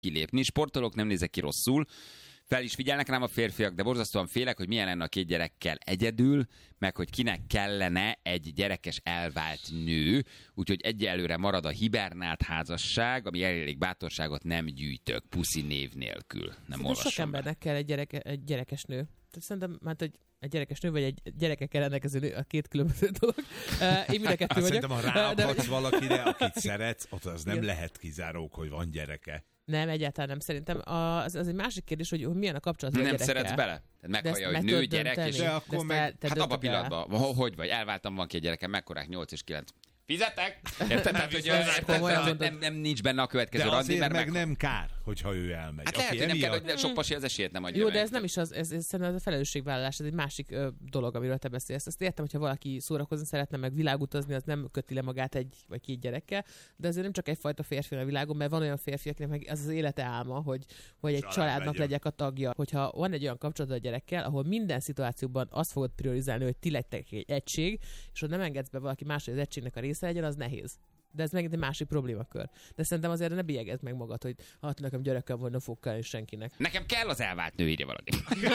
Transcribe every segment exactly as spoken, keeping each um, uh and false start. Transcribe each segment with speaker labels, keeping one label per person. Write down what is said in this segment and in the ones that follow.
Speaker 1: kilépni. Sportolók nem nézek ki rosszul. Fel is figyelnek rám a férfiak, de borzasztóan félek, hogy milyen lenne a két gyerekkel egyedül, meg hogy kinek kellene egy gyerekes elvált nő, úgyhogy egyelőre marad a hibernált házasság, ami elég bátorságot nem gyűjtök, puszi név nélkül. Nem olvasom.
Speaker 2: Sok embernek kell egy, gyereke, egy gyerekes nő. Tehát szerintem, hát, hogy egy gyerekes nő, vagy egy gyerekekkel rendelkező nő, a két különböző dolog. Uh, én mind a kettő vagyok.
Speaker 3: Szerintem, ha ráakadsz de... valakire, akit szeretsz, ott az nem lehet kizárók, hogy van gyereke.
Speaker 2: Nem, egyáltalán nem. Szerintem az, az egy másik kérdés, hogy milyen a kapcsolat a
Speaker 1: nem
Speaker 2: gyerekkel.
Speaker 1: szeretsz bele? Tehát meghallja, hogy nő, gyerek, és...
Speaker 3: De akkor meg...
Speaker 2: El,
Speaker 1: hát abban a pillanatban, hogy vagy, elváltam, van két gyerekem, mekkorák, nyolc és kilenc. Fizettek? Érted? Tehát, hogy nem, nem, nem nincs benne a következő
Speaker 3: randi,
Speaker 1: mert
Speaker 3: meg,
Speaker 1: meg
Speaker 3: nem kár, hogyha ő elmegy.
Speaker 1: Hát lehet, hogy nem kell, hogy sok pasi az esélyt nem adja.
Speaker 2: Jó,
Speaker 1: meg.
Speaker 2: de ez nem is az, ez, ez szerintem a felelősségvállalás, ez egy másik ö, dolog, amiről te beszélsz. Azt értem, hogyha valaki szórakozni szeretne, meg világutazni, az nem köti le magát egy vagy két gyerekkel, de azért nem csak egyfajta férfi a világon, mert van olyan férfi, akinek meg az az élete álma, hogy, hogy egy
Speaker 3: Család
Speaker 2: családnak
Speaker 3: legyen.
Speaker 2: legyek a tagja. Hogyha van egy olyan kapcsolatod a gyerekkel, ahol minden szituációban azt fogod priorizálni, hogy ti lettek egy egység, és ott nem engedsz be valaki más, hogy az egységnek a része legyen, az nehéz. De ez megint egy másik problémakör. De szerintem azért ne bélyegezd meg magad, hogy hát nekem gyerekem van, nem fog kelleni senkinek.
Speaker 1: Nekem kell az elvált nő, írja valaki.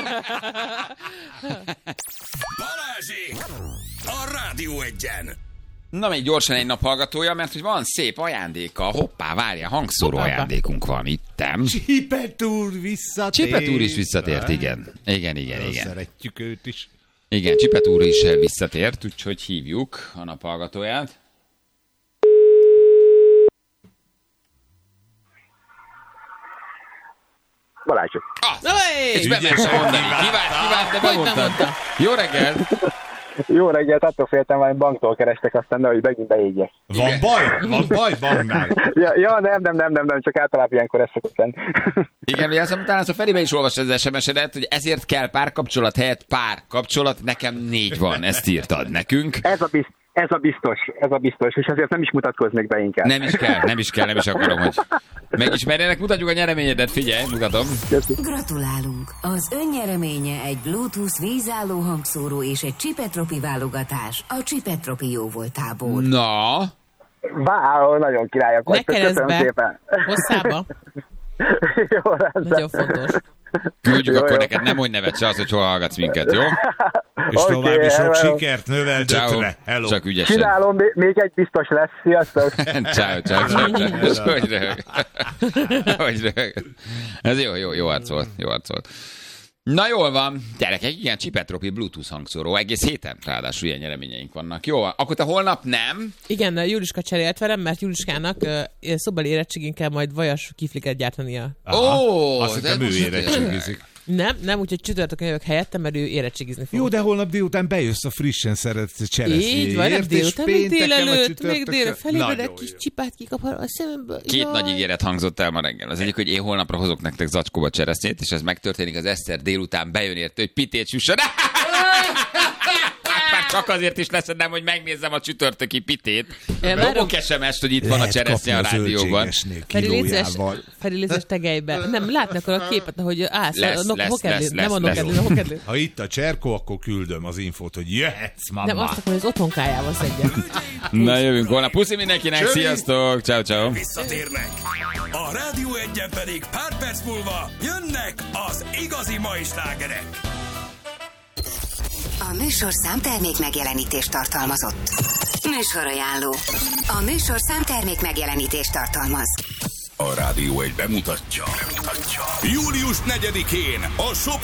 Speaker 4: Balázsék! A Rádió Egyen!
Speaker 1: Na, még gyorsan egy nap hallgatója, mert hogy van szép ajándéka. Hoppá, várja, hangszóró
Speaker 2: Hoppá.
Speaker 1: ajándékunk van ittem.
Speaker 3: Csipet úr visszatért.
Speaker 1: Csipet úr is visszatért, igen. Igen, igen,
Speaker 3: Nagyon
Speaker 1: igen.
Speaker 3: szeretjük őt is.
Speaker 1: Igen, Csipet úr is visszatért, úgyhogy hívjuk a nap hallgatóját.
Speaker 5: Balázsik.
Speaker 1: Ah, és bemersz mondani. Kivált, kivált, de bemondtad. Jó reggel!
Speaker 5: Jó reggelt, attól féltem, hogy banktól kerestek, aztán nehogy megint beégjek.
Speaker 3: Van baj? Van baj? Van már.
Speaker 5: Ja, ja, nem, nem, nem, nem, nem, csak általában ilyenkor ezt szokott lenni.
Speaker 1: Igen, ugye azt talán a Feribe is olvasta az es em es-edet, hogy ezért kell párkapcsolat helyett párkapcsolat, nekem négy van, ezt írtad nekünk.
Speaker 5: Ez a biztos. Ez a biztos, ez a biztos, és ezért nem is mutatkoznék be inkább.
Speaker 1: Nem is kell, nem is kell, nem is akarom, hogy megismerjenek. Mutatjuk a nyereményedet, figyelj, mutatom.
Speaker 6: Gratulálunk! Az ön nyereménye egy Bluetooth vízálló hangszóró és egy Csipetropi válogatás a Csipetropi jóvoltából.
Speaker 1: Na?
Speaker 5: Wow, nagyon királyak
Speaker 2: Ne
Speaker 5: vagytok,
Speaker 2: keresd
Speaker 5: köszönöm
Speaker 2: be
Speaker 5: szépen.
Speaker 2: hosszába.
Speaker 5: Jó, rendben.
Speaker 2: Nagyon fontos.
Speaker 1: Küldjük
Speaker 5: Jó,
Speaker 1: akkor
Speaker 5: jó.
Speaker 1: neked, nem mondj nevet se az, hogy hol hallgatsz minket, jó?
Speaker 3: És
Speaker 5: Oké,
Speaker 3: további sok
Speaker 5: hello.
Speaker 3: sikert, növeld
Speaker 1: Ciao.
Speaker 3: ötre. Hello.
Speaker 1: Csak ügyesen.
Speaker 5: Csinálom, még- még egy biztos lesz, sziasztok!
Speaker 1: Ciao, ciao, ciao. És hogy röhög? Hogy röhög? Ez jó, jó, jó arc volt, jó arc volt. Na jól van, gyerekek, igen, Csipetropi Bluetooth hangszóró, egész héten ráadásul ilyen nyereményeink vannak. Jó van, akkor te holnap nem?
Speaker 2: Igen, Juliska cserélt velem, mert Juliskának uh, szobali érettségén kell majd vajas kifliket gyártania.
Speaker 1: Ó,
Speaker 3: Azt
Speaker 1: de
Speaker 3: hittem ő
Speaker 1: most-
Speaker 3: érettségizik.
Speaker 2: Nem, nem, úgyhogy csütörtökön jövök helyette, mert ő érettségizni fog.
Speaker 3: Jó, de holnap délután bejössz a frissen szeretett cseresznyéért.
Speaker 2: Így van, nem délután, még délelőtt, még délelőtt,
Speaker 3: Nagyon
Speaker 2: felébredek,
Speaker 3: jó.
Speaker 2: kis csipát kikap a szememből.
Speaker 1: Két
Speaker 2: Jaj.
Speaker 1: nagy ígéret hangzott el ma reggel. Az egyik, hogy én holnapra hozok nektek zacskóba cseresznyét, és ez megtörténik, az Eszter délután bejön érte, hogy pitét süssön. Már csak azért is leszedem, hogy megnézzem a csütörtöki pitét.
Speaker 2: Én
Speaker 1: Dobok es em es-t, hogy itt van a
Speaker 3: Lehet
Speaker 1: cseresznye a
Speaker 3: kapni
Speaker 1: rádióban.
Speaker 3: zöldségesnél
Speaker 2: Feri, létszes,
Speaker 3: kilójával.
Speaker 2: Feri, létszes tegelybe. Nem, látni akkor a képet, ahogy állsz.
Speaker 1: Lesz,
Speaker 2: a nok-
Speaker 1: lesz,
Speaker 2: hokedlén,
Speaker 1: lesz,
Speaker 2: nem a
Speaker 1: lesz,
Speaker 2: nokedlén,
Speaker 1: lesz.
Speaker 2: a hokedlén.
Speaker 3: Ha itt a cserkó, akkor küldöm az infót, hogy jöhetsz, mamma.
Speaker 2: Nem, azt akarom, hogy az otthonkájával szedjen.
Speaker 1: Na jövünk holnap. Puszi mindenkinek,
Speaker 3: Csövi.
Speaker 1: sziasztok, ciao ciao.
Speaker 4: Visszatérnek. A Rádió Egyen pedig pár perc múlva jönnek az igazi mai slágerek.
Speaker 6: A műsorszám termék megjelenítést tartalmazott. Műsorajánló. A műsorszám termék megjelenítést tartalmaz.
Speaker 4: A Rádió Egy bemutatja. bemutatja. július negyedikén a Shop